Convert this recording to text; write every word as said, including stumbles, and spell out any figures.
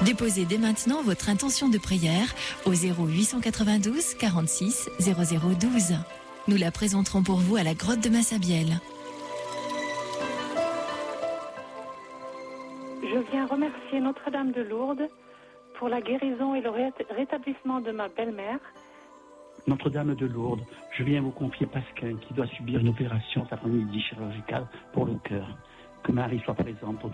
Déposez dès maintenant votre intention de prière au zéro huit cent quatre-vingt-douze quarante-six zéro zéro douze. Nous la présenterons pour vous à la grotte de Massabielle. Je viens remercier Notre-Dame de Lourdes pour la guérison et le ré- rétablissement de ma belle-mère. Notre-Dame de Lourdes, je viens vous confier Pascal qui doit subir une opération, sa famille dit chirurgicale, pour le cœur. Que Marie soit présente pour